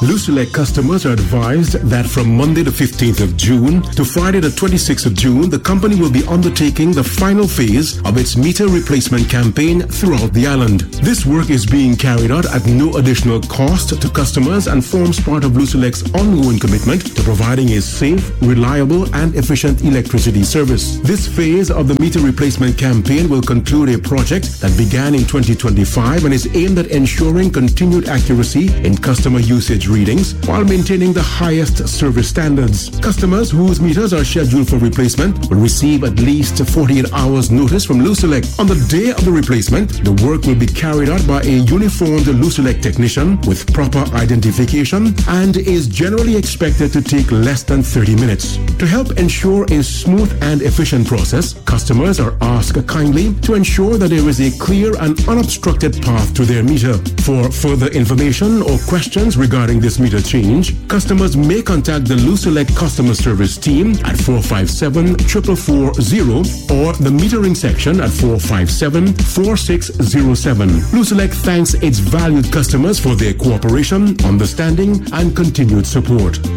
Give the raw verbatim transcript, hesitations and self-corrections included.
Lucelec customers are advised that from Monday the fifteenth of June to Friday the twenty-sixth of June, the company will be undertaking the final phase of its meter replacement campaign throughout the island. This work is being carried out at no additional cost to customers and forms part of Lucelec's ongoing commitment to providing a safe, reliable, and efficient electricity service. This phase of the meter replacement campaign will conclude a project that began in twenty twenty-five and is aimed at ensuring continued accuracy in customer usage readings while maintaining the highest service standards. Customers whose meters are scheduled for replacement will receive at least forty-eight hours notice from Lucelec. On the day of the replacement, the work will be carried out by a uniformed Lucelec technician with proper identification and is generally expected to take less than thirty minutes. To help ensure a smooth and efficient process, customers are asked kindly to ensure that there is a clear and unobstructed path to their meter. For further information or questions regarding this meter change, customers may contact the Lucelec customer service team at four five seven, four four four zero or the metering section at four five seven, four six zero seven. Lucelec thanks its valued customers for their cooperation, understanding, and continued support.